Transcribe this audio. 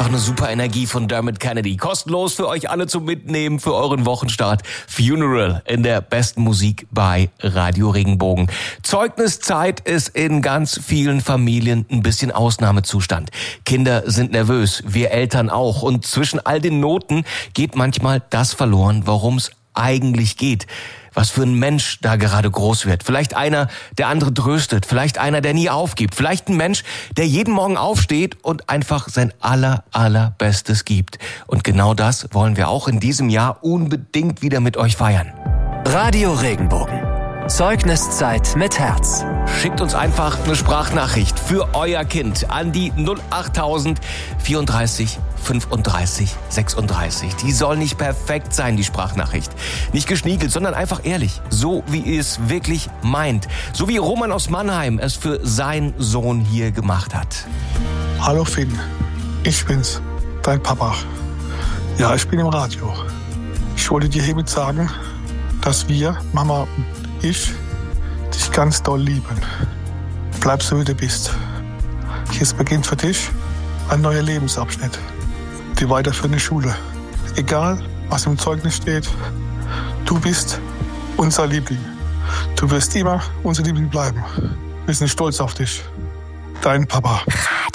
einfach eine super Energie von Dermot Kennedy. Kostenlos für euch alle zum Mitnehmen für euren Wochenstart. Funeral in der besten Musik bei Radio Regenbogen. Zeugniszeit ist in ganz vielen Familien ein bisschen Ausnahmezustand. Kinder sind nervös, wir Eltern auch. Und zwischen all den Noten geht manchmal das verloren, worum es eigentlich geht. Was für ein Mensch da gerade groß wird. Vielleicht einer, der andere tröstet. Vielleicht einer, der nie aufgibt. Vielleicht ein Mensch, der jeden Morgen aufsteht und einfach sein allerbestes gibt. Und genau das wollen wir auch in diesem Jahr unbedingt wieder mit euch feiern. Radio Regenbogen. Zeugniszeit mit Herz. Schickt uns einfach eine Sprachnachricht für euer Kind an die 08000 34 35 36. Die soll nicht perfekt sein, die Sprachnachricht. Nicht geschniegelt, sondern einfach ehrlich. So wie ihr es wirklich meint. So wie Roman aus Mannheim es für seinen Sohn hier gemacht hat. Hallo Finn, ich bin's, dein Papa. Ja, ich bin im Radio. Ich wollte dir hiermit sagen, dass wir, Mama und ich, dich ganz doll lieben. Bleib so, wie du bist. Jetzt beginnt für dich ein neuer Lebensabschnitt. Die weiterführende Schule. Egal, was im Zeugnis steht, du bist unser Liebling. Du wirst immer unser Liebling bleiben. Wir sind stolz auf dich. Dein Papa.